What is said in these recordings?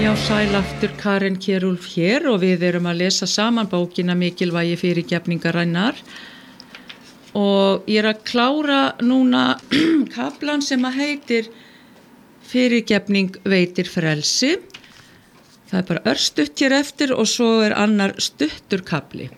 Já, sæl aftur, Karen Kjerulf hér og við erum að lesa saman bókina Mikilvægi fyrirgefningarinnar og ég er að klára núna kaflan sem að heitir Fyrirgefning veitir frelsi. Það er bara örstutt hér eftir og svo er annar stuttur kafli.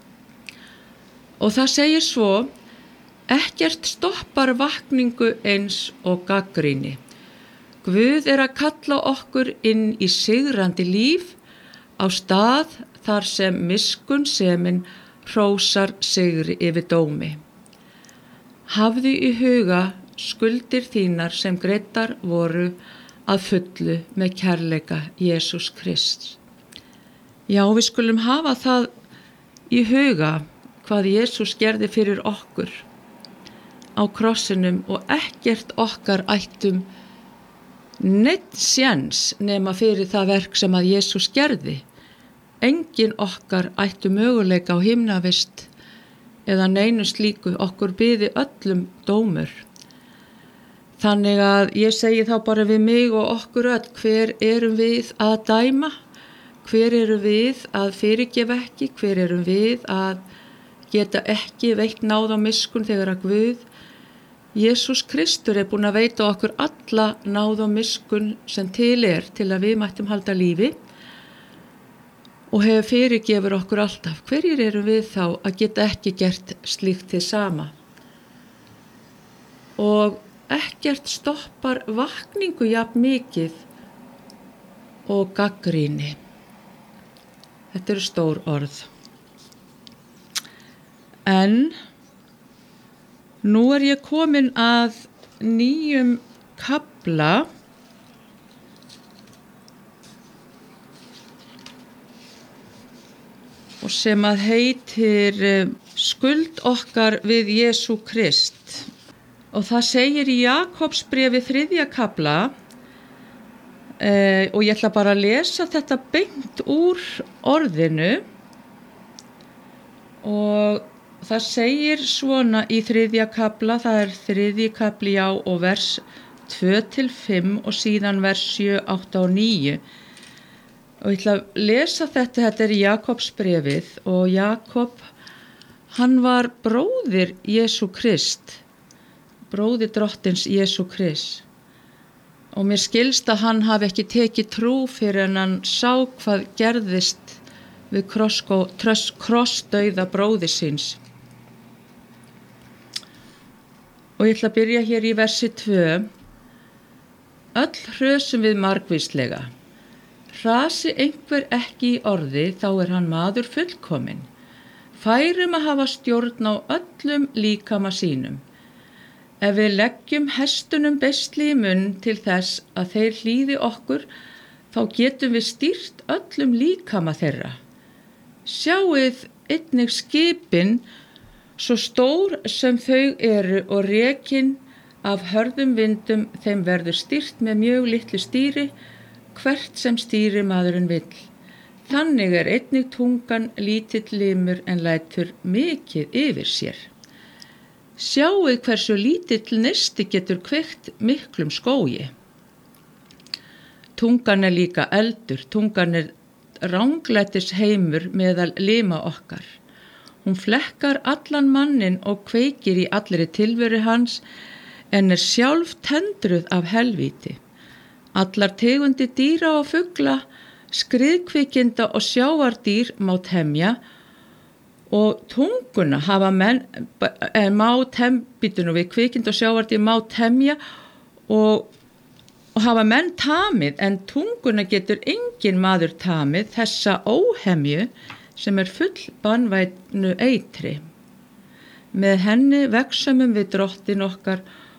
Og það segir svo: ekkert stoppar vakningu eins og gagnrýni. Guð er að kalla okkur inn í sigrandi líf á stað þar sem miskunnsemin hrósar sigri yfir dómi. Hafðu í huga skuldir þínar sem greiddar voru að fullu með kærleika Jesús Krists. Já, við skulum hafa það í huga hvað Jesús gerði fyrir okkur á krossinum og ekkert okkar ættum neitt séns nema fyrir það verk sem að Jesús gerði. Engin okkar ættu möguleika á himnavist eða neinu slíku, okkur biði öllum dómur. Þannig að ég segi þá bara við mig og okkur öll, hver erum við að dæma? Hver erum við að fyrirgefa ekki? Hver erum við að geta ekki veitt náð á miskunn þegar að Guð Jesús Kristur er búinn að veita okkur alla náð og miskunn sem til er til að við mættum halda lífi og hefur fyrirgefur okkur alltaf. Hverjir erum við þá að geta ekki gert slíkt þið sama? Og ekkert stoppar vakningu jafn mikið og gagnrýni. Þetta eru stór orð. En nú er ég komin að nýjum kafla og sem að heitir skuld okkar við Jesú Krist. Og það segir í Jakobsbréfi 3. kafla og ég ætla bara að lesa þetta beint úr orðinu og það segir svona í 3. kafla, það er 3. kafli og vers 2-5 og síðan vers 7, 8 og 9. Og ég ætla að lesa þetta er í Jakobsbréfið og Jakob, hann var bróðir Jesú Krist, bróðir drottins Jesú Krist. Og mér skilst að hann hafi ekki tekið trú fyrir en hann sá hvað gerðist við krossdauða bróðir síns. Og ég ætla að byrja hér í versi 2. Öll hrösum við margvíslega. Hrasi einhver ekki í orði, þá er hann maður fullkominn. Færum að hafa stjórn á öllum líkama sínum. Ef við leggjum hestunum beisli í munn til þess að þeir hlýði okkur, þá getum við stýrt öllum líkama þeirra. Sjáið einnig skipin, svo stór sem þau eru og rekin af hörðum vindum, þeim verður stýrt með mjög litlu stýri, hvert sem stýrimaðurinn vill. Þannig er einnig tungan lítill limur en lætur mikið yfir sér. Sjáið hversu lítill neisti getur kveikt miklum skógi. Tungan er líka eldur, tungan er ranglætis heimur meðal lima okkar. Hún flekkar allan mannin og kveikir í allri tilveru hans en er sjálf tendruð af helvíti. Allar tegundir dýra og fugla, skriðkvikinda og sjávardýr má temja og tunguna hafa menn, við kvikinda og sjávardýr má temja og hafa menn tamið, en tunguna getur engin maður tamið, þessa óhemju sem er full banvænu eitri. Með henni vegsömmum við drottin okkar